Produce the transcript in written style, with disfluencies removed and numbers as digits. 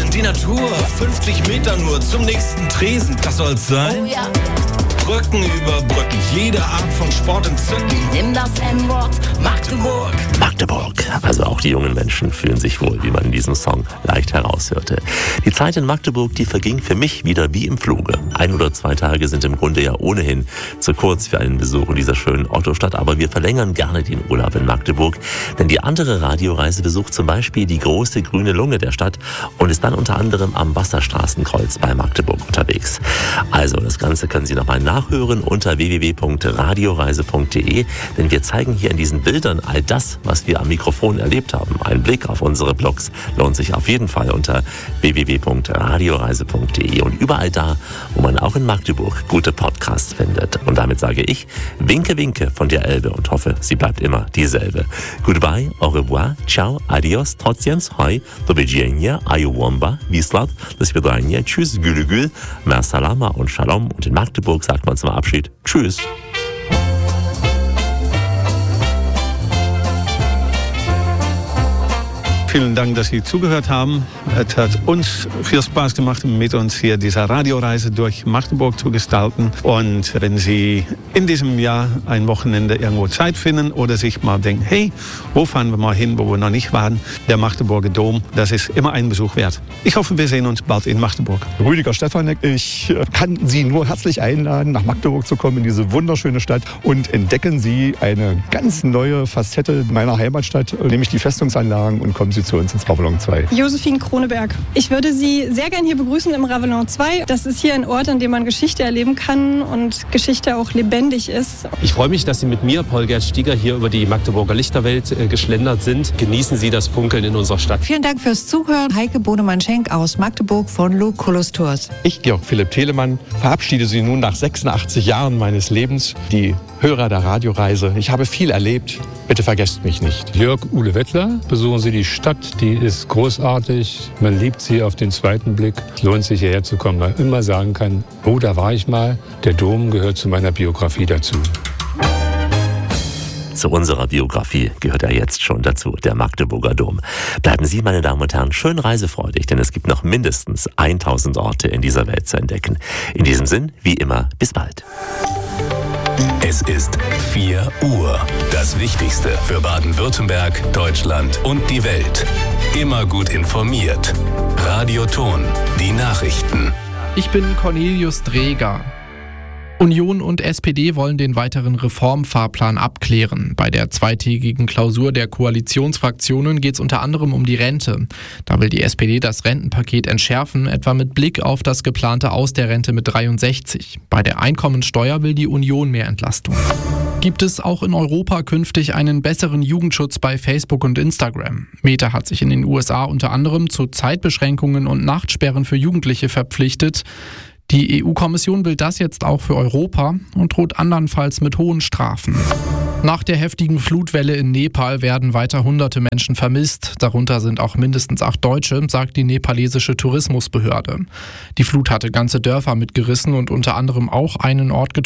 Die Natur, 50 Meter nur zum nächsten Tresen. Das soll's sein? Oh ja. Brücken über Brücken, jede Art von Sport entzücken. Nimm das N-Wort, Magdeburg. Magdeburg. Also auch die jungen Menschen fühlen sich wohl, wie man in diesem Song leicht heraushörte. Die Zeit in Magdeburg, die verging für mich wieder wie im Fluge. 1 oder 2 Tage sind im Grunde ja ohnehin zu kurz für einen Besuch in dieser schönen Ottostadt, aber wir verlängern gerne den Urlaub in Magdeburg, denn die andere Radioreise besucht zum Beispiel die große grüne Lunge der Stadt und ist dann unter anderem am Wasserstraßenkreuz bei Magdeburg unterwegs. Also das Ganze können Sie nochmal nachhören unter www.radioreise.de, denn wir zeigen hier in diesen Bildern all das, was wir am Mikrofon erlebt haben. Ein Blick auf unsere Blogs lohnt sich auf jeden Fall unter www.radioreise.de und überall da, wo man auch in Magdeburg gute Podcasts findet. Und damit sage ich Winke, Winke von der Elbe und hoffe, sie bleibt immer dieselbe. Goodbye, au revoir, ciao, adios, trotzdem, hoi, do widzenia, ayuwomba, wislat, do svidania, tschüss, gülü gül, mer salama und shalom. Und in Magdeburg sagt man zum Abschied tschüss. Vielen Dank, dass Sie zugehört haben. Es hat uns viel Spaß gemacht, mit uns hier diese Radioreise durch Magdeburg zu gestalten. Und wenn Sie in diesem Jahr ein Wochenende irgendwo Zeit finden oder sich mal denken, hey, wo fahren wir mal hin, wo wir noch nicht waren, der Magdeburger Dom, das ist immer einen Besuch wert. Ich hoffe, wir sehen uns bald in Magdeburg. Rüdiger Stefanek, ich kann Sie nur herzlich einladen, nach Magdeburg zu kommen, in diese wunderschöne Stadt, und entdecken Sie eine ganz neue Facette meiner Heimatstadt, nämlich die Festungsanlagen, und kommen Sie zu uns ins Ravelin 2. Josephine Kroneberg. Ich würde Sie sehr gern hier begrüßen im Ravelin 2. Das ist hier ein Ort, an dem man Geschichte erleben kann und Geschichte auch lebendig ist. Ich freue mich, dass Sie mit mir, Paul-Gerd Stieger, hier über die Magdeburger Lichterwelt geschlendert sind. Genießen Sie das Funkeln in unserer Stadt. Vielen Dank fürs Zuhören. Heike Bodemann-Schenk aus Magdeburg von Lucullus Tours. Ich, Georg Philipp Telemann, verabschiede Sie nun nach 86 Jahren meines Lebens, die Hörer der Radioreise. Ich habe viel erlebt. Bitte vergesst mich nicht. Jörg Uhle Wettler, besuchen Sie die Stadt. Die ist großartig. Man liebt sie auf den zweiten Blick. Es lohnt sich, hierher zu kommen, weil man immer sagen kann, oh, da war ich mal. Der Dom gehört zu meiner Biografie dazu. Zu unserer Biografie gehört er jetzt schon dazu, der Magdeburger Dom. Bleiben Sie, meine Damen und Herren, schön reisefreudig, denn es gibt noch mindestens 1000 Orte in dieser Welt zu entdecken. In diesem Sinn, wie immer, bis bald. Es ist 4 Uhr. Das Wichtigste für Baden-Württemberg, Deutschland und die Welt. Immer gut informiert. Radio Ton, die Nachrichten. Ich bin Cornelius Dreger. Union und SPD wollen den weiteren Reformfahrplan abklären. Bei der zweitägigen Klausur der Koalitionsfraktionen geht es unter anderem um die Rente. Da will die SPD das Rentenpaket entschärfen, etwa mit Blick auf das geplante Aus der Rente mit 63. Bei der Einkommensteuer will die Union mehr Entlastung. Gibt es auch in Europa künftig einen besseren Jugendschutz bei Facebook und Instagram? Meta hat sich in den USA unter anderem zu Zeitbeschränkungen und Nachtsperren für Jugendliche verpflichtet. Die EU-Kommission will das jetzt auch für Europa und droht andernfalls mit hohen Strafen. Nach der heftigen Flutwelle in Nepal werden weiter hunderte Menschen vermisst. Darunter sind auch mindestens 8 Deutsche, sagt die nepalesische Tourismusbehörde. Die Flut hatte ganze Dörfer mitgerissen und unter anderem auch einen Ort getroffen,